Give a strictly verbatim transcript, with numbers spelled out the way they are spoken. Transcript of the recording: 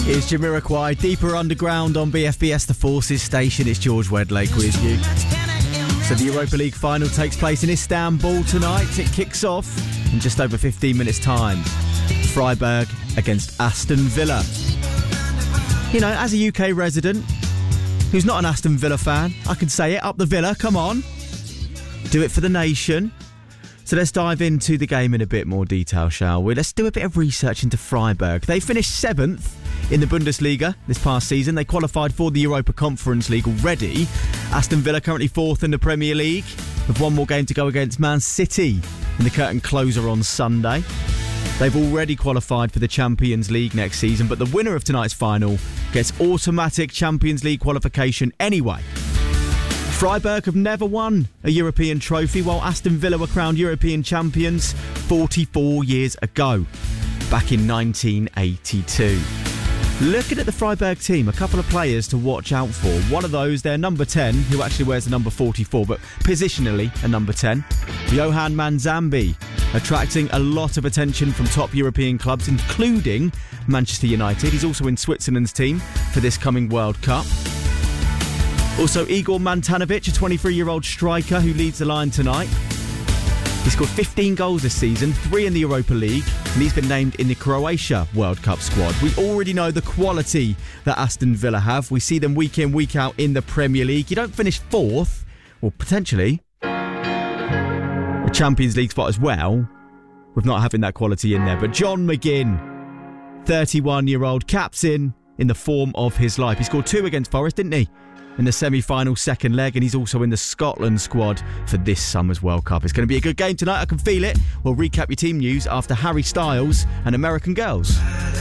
It's Jamiroquai, Deeper Underground on B F B S The Forces station. It's George Wedlake with you. So the Europa League final takes place in Istanbul tonight. It kicks off in just over fifteen minutes' time. Freiburg against Aston Villa. You know, as a U K resident who's not an Aston Villa fan, I can say it, up the Villa, come on. Do it for the nation. So let's dive into the game in a bit more detail, shall we? Let's do a bit of research into Freiburg. They finished seventh in the Bundesliga this past season. They qualified for the Europa Conference League already. Aston Villa currently fourth in the Premier League, with one more game to go against Man City in the curtain closer on Sunday. They've already qualified for the Champions League next season, but the winner of tonight's final gets automatic Champions League qualification anyway. Freiburg have never won a European trophy, while Aston Villa were crowned European champions forty-four years ago, back in nineteen eighty-two. Looking at the Freiburg team, a couple of players to watch out for. One of those, their number ten, who actually wears the number forty-four, but positionally a number ten. Johan Manzambi, attracting a lot of attention from top European clubs, including Manchester United. He's also in Switzerland's team for this coming World Cup. Also, Igor Mantanovic, a twenty-three-year-old striker who leads the line tonight. He scored fifteen goals this season, three in the Europa League, and he's been named in the Croatia World Cup squad. We already know the quality that Aston Villa have. We see them week in, week out in the Premier League. You don't finish fourth, or potentially a Champions League spot as well, with not having that quality in there. But John McGinn, thirty-one-year-old, caps in in the form of his life. He scored two against Forest, didn't he? In the semi-final second leg, and he's also in the Scotland squad for this summer's World Cup. It's going to be a good game tonight, I can feel it. We'll recap your team news after Harry Styles and American Girls.